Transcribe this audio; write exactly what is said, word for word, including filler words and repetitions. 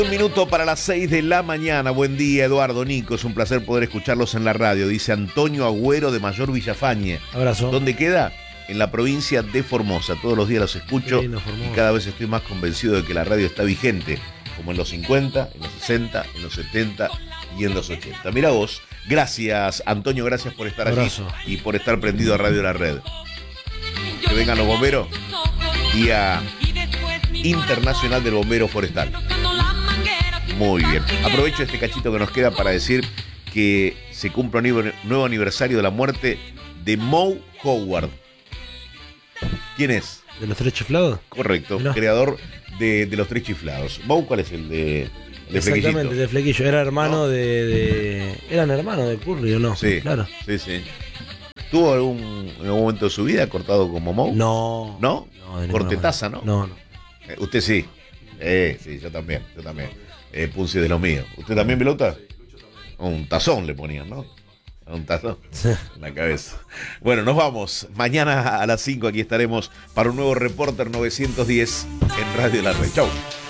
Un minuto para las seis de la mañana. Buen día, Eduardo, Nico. Es un placer poder escucharlos en la radio. Dice Antonio Agüero de Mayor Villafañe. Abrazo. ¿Dónde queda? En la provincia de Formosa. Todos los días los escucho lindo, y cada vez estoy más convencido de que la radio está vigente, como en los cincuenta, en los sesenta, en los setenta y en los ochenta. Mira vos. Gracias, Antonio, gracias por estar Abrazo. allí y por estar prendido a Radio La Red. Que vengan los bomberos. Día Internacional del Bombero Forestal. Muy bien. Aprovecho este cachito que nos queda para decir que se cumple un nuevo aniversario de la muerte de Moe Howard. ¿Quién es? ¿De los tres chiflados? Correcto, Mirá. creador de, de los tres chiflados. Moe, ¿cuál es el de, de Exactamente, Flequillito? de Flequillo. Era hermano ¿No? de, de... ¿Eran hermanos de Curry o no? Sí, Claro. sí, sí. ¿Tuvo algún, en algún momento de su vida cortado como Moe? No. ¿No? No, de ninguna Cortetaza, manera. ¿no? No, no. Eh, usted sí. Eh, sí, yo también, yo también. Eh, Punce de lo mío. ¿Usted también, pelota? Un tazón le ponían, ¿no? Un tazón en la cabeza. Bueno, nos vamos. Mañana a las cinco aquí estaremos para un nuevo Reporter novecientos diez en Radio La Red. Chau.